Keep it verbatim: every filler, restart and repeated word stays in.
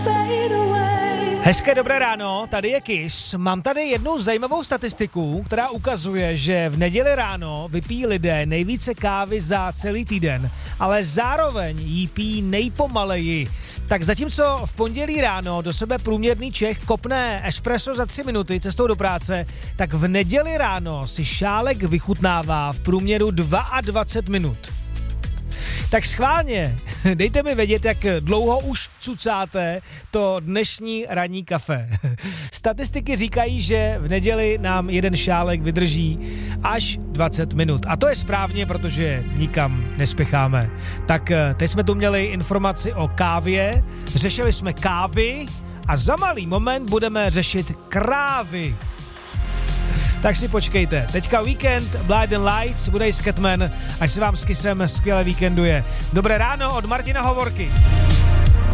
Hezké dobré ráno, tady je Kiss. Mám tady jednu zajímavou statistiku, která ukazuje, že v neděli ráno vypijí lidé nejvíce kávy za celý týden, ale zároveň jí pijí nejpomaleji. Tak zatímco v pondělí ráno do sebe průměrný Čech kopne espresso za tři minuty cestou do práce, tak v neděli ráno si šálek vychutnává v průměru dvacet dva minut. Tak schválně, dejte mi vědět, jak dlouho už cucáte to dnešní ranní kafe. Statistiky říkají, že v neděli nám jeden šálek vydrží až dvacet minut. A to je správně, protože nikam nespěcháme. Tak teď jsme tu měli informaci o kávě, řešili jsme kávy a za malý moment budeme řešit krávy. Tak si počkejte. Teďka víkend, Blinding Lights, bude i Scatman, až se vám s Kissem skvěle víkenduje. Dobré ráno od Martina Hovorky.